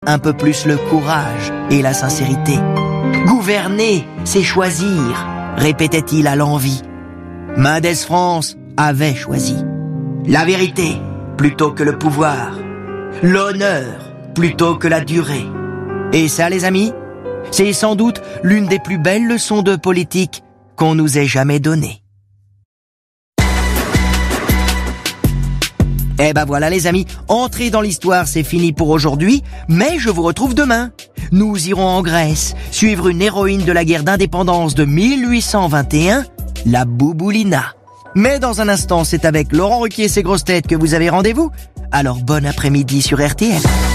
un peu plus le courage et la sincérité. Gouverner, c'est choisir, répétait-il à l'envi. Mendès France avait choisi. La vérité plutôt que le pouvoir. L'honneur plutôt que la durée. Et ça, les amis, c'est sans doute l'une des plus belles leçons de politique qu'on nous ait jamais donnée. Eh ben voilà les amis, entrer dans l'histoire c'est fini pour aujourd'hui, mais je vous retrouve demain. Nous irons en Grèce, suivre une héroïne de la guerre d'indépendance de 1821, la Bouboulina. Mais dans un instant, c'est avec Laurent Ruquier et ses grosses têtes que vous avez rendez-vous. Alors bon après-midi sur RTL.